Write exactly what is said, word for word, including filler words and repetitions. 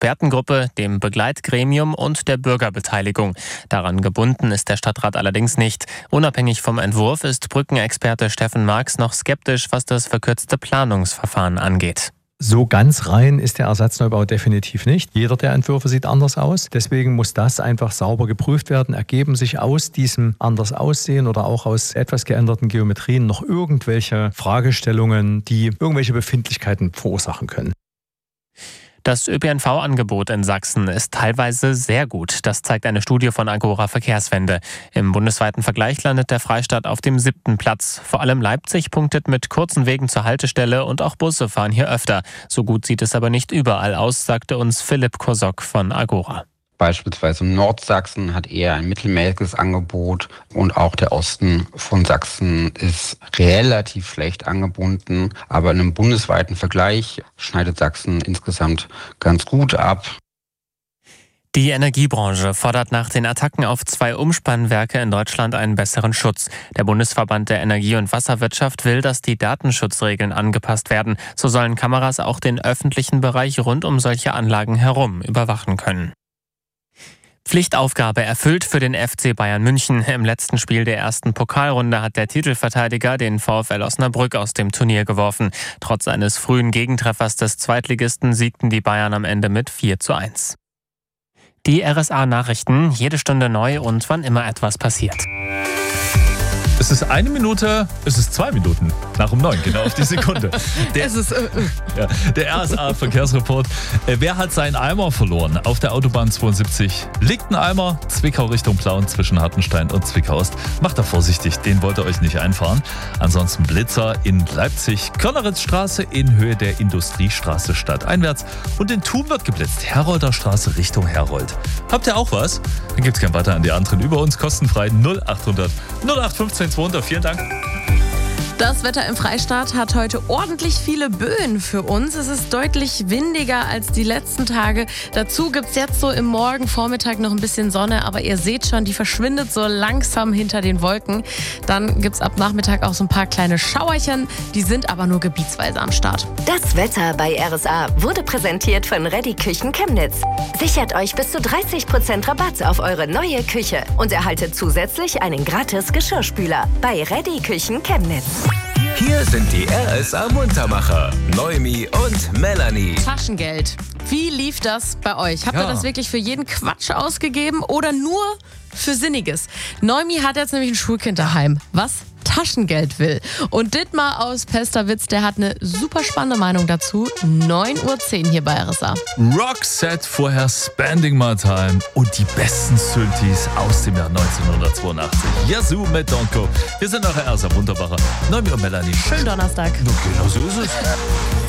Expertengruppe, dem Begleitgremium und der Bürgerbeteiligung. Daran gebunden ist der Stadtrat allerdings nicht. Unabhängig vom Entwurf ist Brückenexperte Steffen Marx noch skeptisch, was das verkürzte Planungsverfahren angeht. So ganz rein ist der Ersatzneubau definitiv nicht. Jeder der Entwürfe sieht anders aus. Deswegen muss das einfach sauber geprüft werden. Ergeben sich aus diesem anders Aussehen oder auch aus etwas geänderten Geometrien noch irgendwelche Fragestellungen, die irgendwelche Befindlichkeiten verursachen können? Das Ö P N V-Angebot in Sachsen ist teilweise sehr gut. Das zeigt eine Studie von Agora Verkehrswende. Im bundesweiten Vergleich landet der Freistaat auf dem siebten Platz. Vor allem Leipzig punktet mit kurzen Wegen zur Haltestelle und auch Busse fahren hier öfter. So gut sieht es aber nicht überall aus, sagte uns Philipp Kosok von Agora. Beispielsweise Nordsachsen hat eher ein mittelmäßiges Angebot und auch der Osten von Sachsen ist relativ schlecht angebunden. Aber in einem bundesweiten Vergleich schneidet Sachsen insgesamt ganz gut ab. Die Energiebranche fordert nach den Attacken auf zwei Umspannwerke in Deutschland einen besseren Schutz. Der Bundesverband der Energie- und Wasserwirtschaft will, dass die Datenschutzregeln angepasst werden. So sollen Kameras auch den öffentlichen Bereich rund um solche Anlagen herum überwachen können. Pflichtaufgabe erfüllt für den F C Bayern München. Im letzten Spiel der ersten Pokalrunde hat der Titelverteidiger den VfL Osnabrück aus dem Turnier geworfen. Trotz eines frühen Gegentreffers des Zweitligisten siegten die Bayern am Ende mit vier zu eins. Die R S A-Nachrichten, jede Stunde neu und wann immer etwas passiert. Es ist eine Minute, es ist zwei Minuten nach um neun, genau auf die Sekunde. Der, es ist, äh, ja, der R S A-Verkehrsreport. Äh, wer hat seinen Eimer verloren? Auf der Autobahn zweiundsiebzig liegt ein Eimer, Zwickau Richtung Plauen zwischen Hartenstein und Zwickau Ost. Macht da vorsichtig, den wollt ihr euch nicht einfahren. Ansonsten Blitzer in Leipzig, Körneritzstraße in Höhe der Industriestraße stadteinwärts und in Thun wird geblitzt, Herolder Straße Richtung Herold. Habt ihr auch was? Dann gibt's kein Weiter an die anderen. Über uns kostenfrei null achthundert null acht fünfzehn zweihundert. Vielen Dank. Das Wetter im Freistaat hat heute ordentlich viele Böen für uns. Es ist deutlich windiger als die letzten Tage. Dazu gibt es jetzt so im Morgen, Vormittag noch ein bisschen Sonne, aber ihr seht schon, die verschwindet so langsam hinter den Wolken. Dann gibt es ab Nachmittag auch so ein paar kleine Schauerchen, die sind aber nur gebietsweise am Start. Das Wetter bei R S A wurde präsentiert von Reddy Küchen Chemnitz. Sichert euch bis zu dreißig Prozent Rabatt auf eure neue Küche und erhaltet zusätzlich einen gratis Geschirrspüler bei Reddy Küchen Chemnitz. Hier sind die R S A-Muntermacher, Noemi und Melanie. Taschengeld. Wie lief das bei euch? Habt ihr Ja. das wirklich für jeden Quatsch ausgegeben oder nur für Sinniges? Noemi hat jetzt nämlich ein Schulkind daheim, was Taschengeld will. Und Dittmar aus Pesterwitz, der hat eine super spannende Meinung dazu. neun Uhr zehn hier bei R S A. Roxette, vorher Spending My Time und die besten Synthes aus dem Jahr neunzehnhundertzweiundachtzig. Yazoo mit Donko. Wir sind eure R S A Wunderbacher. Noemi und Melanie. Schönen Donnerstag. Genau so ist es.